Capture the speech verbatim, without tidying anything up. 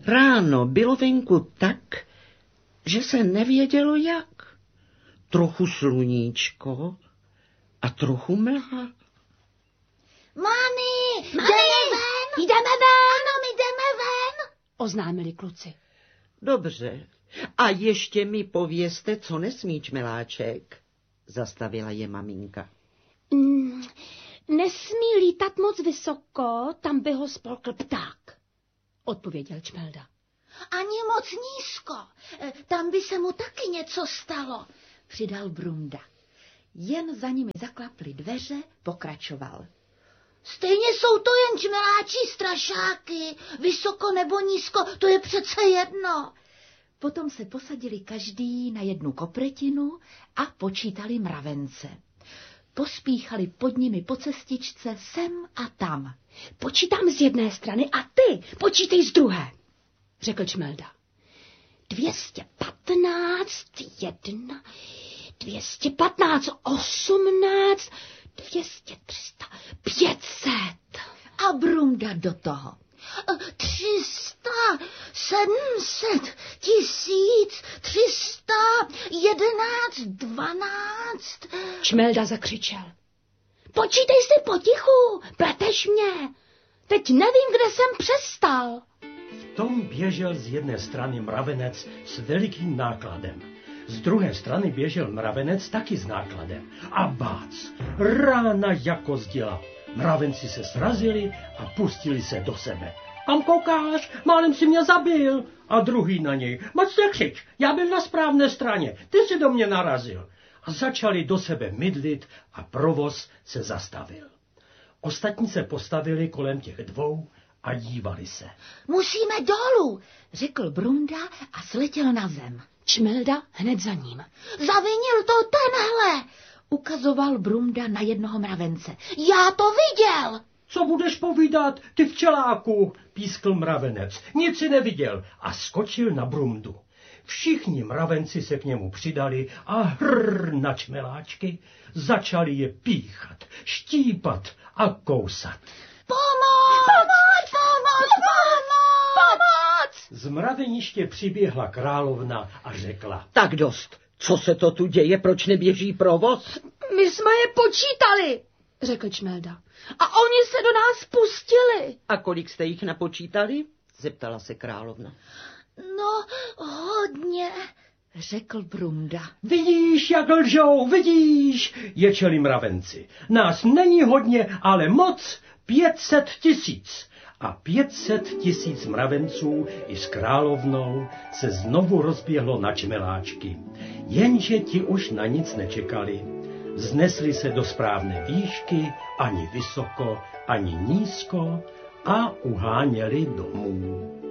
Ráno bylo venku tak, že se nevědělo jak. Trochu sluníčko a trochu mlha. Mami, jdeme ven! Jdeme ven! Ano, my jdeme ven! Oznámili kluci. Dobře. A ještě mi povězte, co nesmí Čmeláček, zastavila je maminka. Mm, nesmí lítat moc vysoko, tam by ho spolkl pták, odpověděl Čmelda. Ani moc nízko, tam by se mu taky něco stalo, přidal Brunda. Jen za nimi zaklaply dveře, pokračoval. Stejně jsou to jen čmeláčí strašáky, vysoko nebo nízko, to je přece jedno. Potom se posadili každý na jednu kopretinu a počítali mravence. Pospíchali pod nimi po cestičce sem a tam. Počítám z jedné strany a ty počítej z druhé, řekl Čmelda. Dvěstě patnáct, jedna, dvěstě patnáct, osmnáct, dvěstě, třista, pět set. A Brunda do toho. Třista, sedm set, tisíc, třista, jedenáct, dvanáct. Čmelda zakřičel. Počítej si potichu, pleteš mě. Teď nevím, kde jsem přestal. V tom běžel z jedné strany mravenec s velikým nákladem. Z druhé strany běžel mravenec taky s nákladem. A bác, rána jako zděla. Mravenci se srazili a pustili se do sebe. Kam koukáš? Málem si mě zabil. A druhý na něj. Moc nekřič, já byl na správné straně, ty si do mě narazil. A začali do sebe mydlit a provoz se zastavil. Ostatní se postavili kolem těch dvou a dívali se. Musíme dolů, řekl Brunda a sletěl na zem. Čmelda hned za ním. Zavinil to tenhle, ukazoval Brunda na jednoho mravence. Já to viděl. Co budeš povídat, ty včeláku, pískl mravenec. Nic si neviděl a skočil na Brundu. Všichni mravenci se k němu přidali a hrrr na čmeláčky začali je píchat, štípat a kousat. Pomoc! Pomoc! Pomoc! Pomoc! Pomoc! Z mraveniště přiběhla královna a řekla. Tak dost, co se to tu děje, proč neběží provoz? My jsme je počítali, řekl Čmelda. A oni se do nás pustili. A kolik jste jich napočítali? Zeptala se královna. No, hodně, řekl Brunda. Vidíš, jak lžou, vidíš, ječeli mravenci. Nás není hodně, ale moc, pět set tisíc. A pět set tisíc mravenců i s královnou se znovu rozběhlo na čmeláčky. Jenže ti už na nic nečekali. Znesli se do správné výšky, ani vysoko, ani nízko a uháněli domů.